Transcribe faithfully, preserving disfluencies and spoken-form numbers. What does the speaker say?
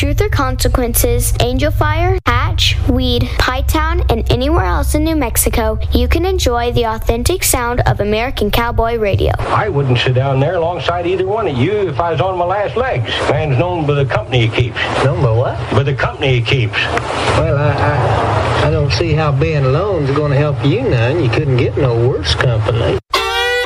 Truth or Consequences, Angel Fire, Hatch, Weed, Pytown, and anywhere else in New Mexico, you can enjoy the authentic sound of American cowboy radio. I wouldn't sit down there alongside either one of you if I was on my last legs. Man's known by the company he keeps. Known by what? By the company he keeps. Well, I, I, I don't see how being alone is going to help you none. You couldn't get no worse company.